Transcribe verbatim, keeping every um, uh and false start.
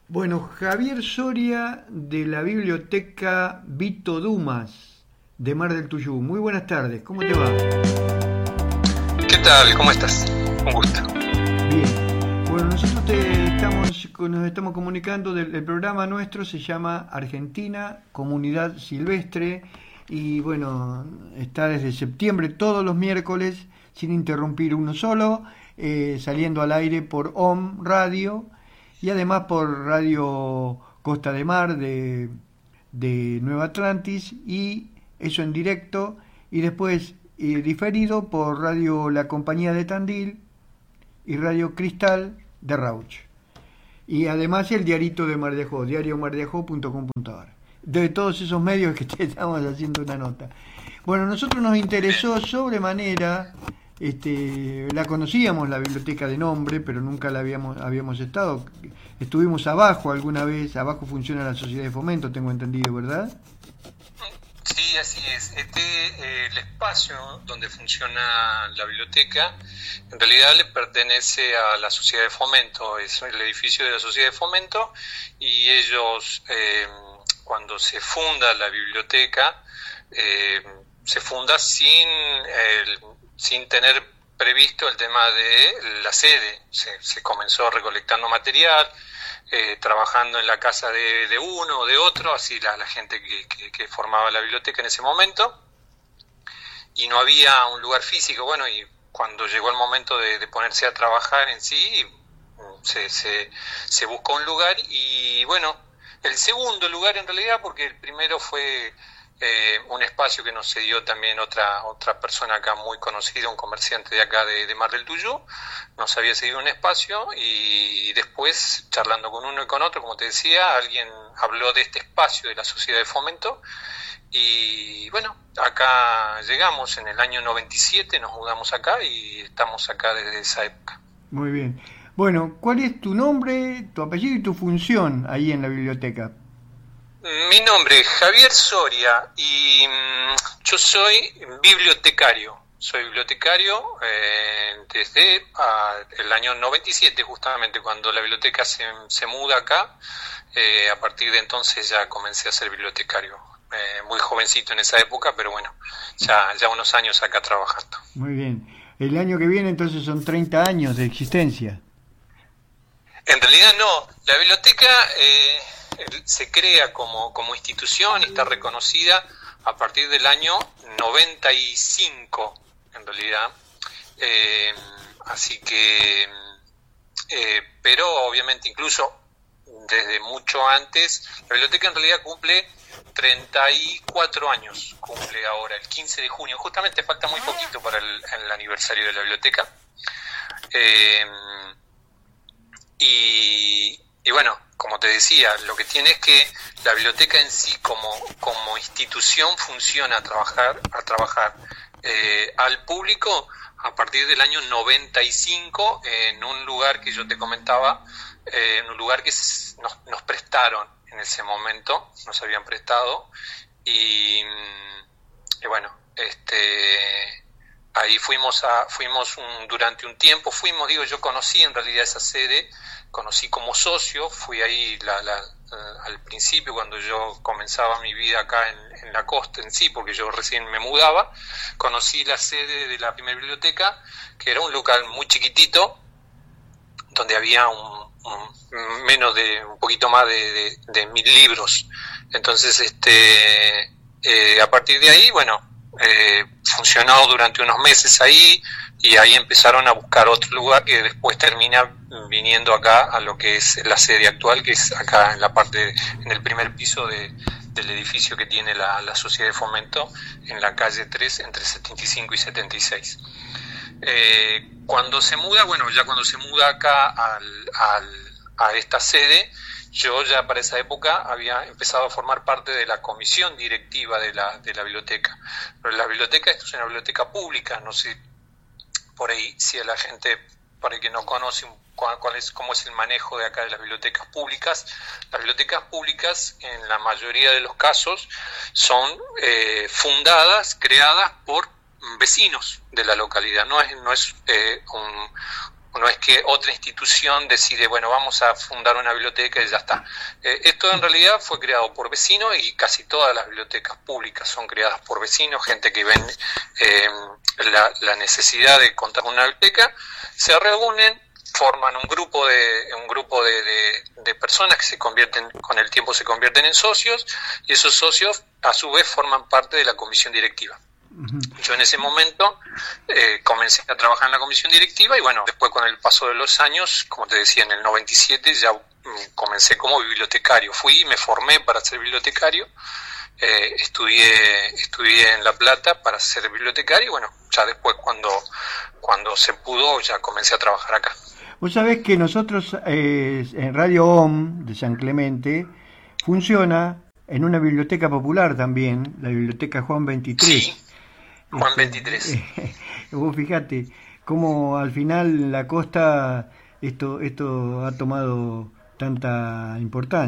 Bueno, Javier Soria de la Biblioteca Vito Dumas de Mar del Tuyú. Muy buenas tardes, ¿cómo te va? ¿Qué tal? ¿Cómo estás? Un gusto. Bien. Bueno, nosotros te estamos, nos estamos comunicando del el programa nuestro, se llama Argentina, Comunidad Silvestre, y bueno, está desde septiembre todos los miércoles, sin interrumpir uno solo, eh, saliendo al aire por O M Radio, y además por Radio Costa de Mar de, de Nueva Atlantis, y eso en directo, y después eh, diferido por Radio La Compañía de Tandil y Radio Cristal de Rauch. Y además el diarito de Mar de Ajó, diario mar de ajó punto com punto a r. De todos esos medios que te estamos haciendo una nota. Bueno, a nosotros nos interesó sobremanera. Este, la conocíamos la biblioteca de nombre, pero nunca la habíamos habíamos estado. Estuvimos abajo alguna vez. Abajo funciona la sociedad de fomento, tengo entendido, ¿verdad? Sí, así es. Este, eh, el espacio donde funciona la biblioteca, en realidad le pertenece a la sociedad de fomento. Es el edificio de la sociedad de fomento, y ellos, eh, cuando se funda la biblioteca, eh, se funda sin el sin tener previsto el tema de la sede. Se, se comenzó recolectando material, eh, trabajando en la casa de, de uno o de otro, así la, la gente que, que, que formaba la biblioteca en ese momento, y no había un lugar físico. Bueno, y cuando llegó el momento de, de ponerse a trabajar en sí, se, se, se buscó un lugar, y bueno, el segundo lugar en realidad, porque el primero fue Eh, un espacio que nos cedió también otra otra persona acá muy conocida, un comerciante de acá de, de Mar del Tuyú, nos había cedido un espacio, y después, charlando con uno y con otro, como te decía, alguien habló de este espacio de la sociedad de fomento, y bueno, acá llegamos en el año noventa y siete, nos mudamos acá y estamos acá desde esa época. Muy bien. Bueno, ¿cuál es tu nombre, tu apellido y tu función ahí en la biblioteca? Mi nombre es Javier Soria, y mmm, yo soy bibliotecario. Soy bibliotecario eh, desde ah, el año noventa y siete, justamente cuando la biblioteca se, se muda acá. Eh, a partir de entonces ya comencé a ser bibliotecario. Eh, muy jovencito en esa época, pero bueno, ya, ya unos años acá trabajando. Muy bien. El año que viene entonces son treinta años de existencia. En realidad no. La biblioteca Eh, se crea como, como institución y está reconocida a partir del año noventa y cinco, en realidad. Eh, así que, eh, pero obviamente incluso desde mucho antes, la biblioteca en realidad cumple treinta y cuatro años, cumple ahora, el quince de junio. Justamente falta muy poquito para el, el aniversario de la biblioteca. Eh, y, y bueno, como te decía, lo que tiene es que la biblioteca en sí como, como institución funciona a trabajar, a trabajar eh, al público a partir del año noventa y cinco, en un lugar que yo te comentaba, eh, en un lugar que nos, nos prestaron en ese momento, nos habían prestado, y, y bueno, este ahí fuimos a fuimos un, durante un tiempo, fuimos, digo, yo conocí en realidad esa sede, conocí como socio, fui ahí la, la, la, al principio cuando yo comenzaba mi vida acá en, en la costa en sí, porque yo recién me mudaba, conocí la sede de la primera biblioteca, que era un local muy chiquitito, donde había un, un menos de, un poquito más de, de, de mil libros. Entonces, este eh, a partir de ahí, bueno, eh, funcionó durante unos meses ahí, y ahí empezaron a buscar otro lugar que después termina viniendo acá a lo que es la sede actual, que es acá en la parte, en el primer piso de, del edificio que tiene la, la sociedad de fomento, en la calle tres, entre setenta y cinco y setenta y seis. Eh, cuando se muda, bueno, ya cuando se muda acá al, al, a esta sede, yo ya para esa época había empezado a formar parte de la comisión directiva de la, de la biblioteca. Pero la biblioteca, esto es una biblioteca pública, no sé por ahí si a la gente, por ahí que no conoce cuál, cuál es, cómo es el manejo de acá de las bibliotecas públicas. Las bibliotecas públicas, en la mayoría de los casos, son eh, fundadas, creadas por vecinos de la localidad. No es, no es eh, un no es que otra institución decide, bueno, vamos a fundar una biblioteca y ya está. Eh, esto en realidad fue creado por vecinos y casi todas las bibliotecas públicas son creadas por vecinos, gente que ven eh, la, la necesidad de contar con una biblioteca, se reúnen, forman un grupo de un grupo de, de, de personas que se convierten, con el tiempo se convierten en socios, y esos socios a su vez forman parte de la comisión directiva. Yo en ese momento eh, comencé a trabajar en la comisión directiva y bueno, después con el paso de los años, como te decía, en el noventa y siete ya mm, comencé como bibliotecario. Fui y me formé para ser bibliotecario, eh, estudié estudié en La Plata para ser bibliotecario y bueno, ya después cuando, cuando se pudo ya comencé a trabajar acá. Vos sabés que nosotros eh, en Radio O M de San Clemente funciona en una biblioteca popular también, la biblioteca Juan veintitrés. Sí. Juan veintitrés. Eh, vos fijate cómo al final la costa esto esto ha tomado tanta importancia.